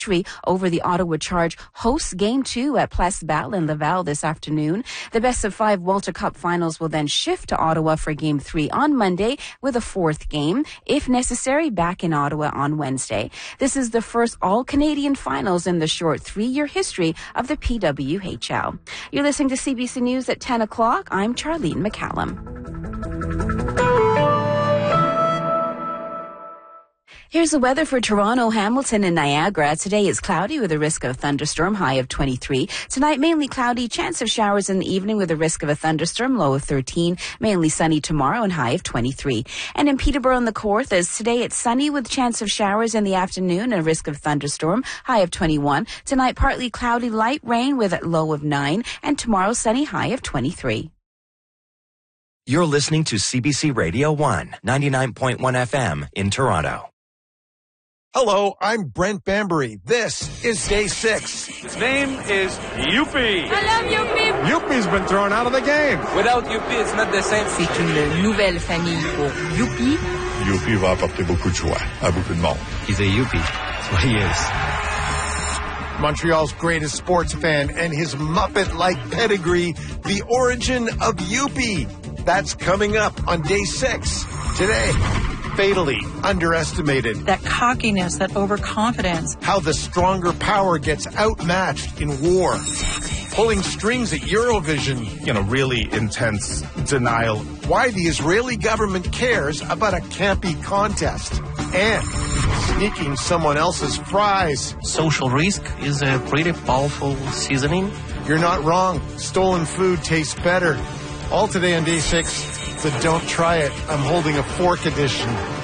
victory over the Ottawa Charge hosts Game 2 at Place Bell in Laval this afternoon. The best-of-5 Walter Cup finals will then shift to Ottawa for Game 3 on Monday, with a 4th game, if necessary, back in Ottawa on Wednesday. This is the first all-Canadian finals in the short 3-year history of the PWHL. You're listening to CBC News at 10 o'clock. I'm Charlene McCallum. Here's the weather for Toronto, Hamilton, and Niagara. Today it's cloudy with a risk of a thunderstorm, high of 23. Tonight, mainly cloudy, chance of showers in the evening with a risk of a thunderstorm, low of 13. Mainly sunny tomorrow and high of 23. And in Peterborough and the Kawarthas, today it's sunny with chance of showers in the afternoon and a risk of thunderstorm, high of 21. Tonight, partly cloudy, light rain with a low of 9. And tomorrow, sunny, high of 23. You're listening to CBC Radio 1, 99.1 FM in Toronto. Hello, I'm Brent Bambury. This is Day 6. His name is Youpi. I love Youpi. Youpi's been thrown out of the game. Without Youpi, it's not the same. C'est une nouvelle famille pour Youpi. Youpi va apporter beaucoup de joie à beaucoup de monde. He's a Youpi. That's what he is. Montreal's greatest sports fan and his Muppet-like pedigree, the origin of Youpi. That's coming up on Day 6 today. Fatally underestimated. That cockiness, that overconfidence. How the stronger power gets outmatched in war. Pulling strings at Eurovision. Really intense denial. Why the Israeli government cares about a campy contest. And sneaking someone else's fries. Social risk is a pretty powerful seasoning. You're not wrong. Stolen food tastes better. All today on Day 6. So don't try it. I'm holding a fork edition.